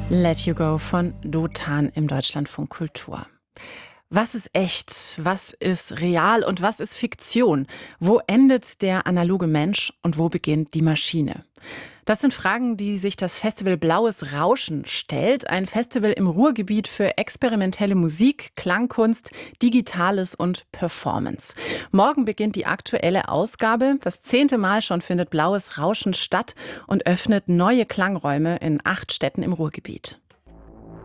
Let You Go von Dotan im Deutschlandfunk Kultur. Was ist echt? Was ist real und was ist Fiktion? Wo endet der analoge Mensch und wo beginnt die Maschine? Das sind Fragen, die sich das Festival Blaues Rauschen stellt. Ein Festival im Ruhrgebiet für experimentelle Musik, Klangkunst, Digitales und Performance. Morgen beginnt die aktuelle Ausgabe. Das 10. Mal schon findet Blaues Rauschen statt und öffnet neue Klangräume in 8 Städten im Ruhrgebiet.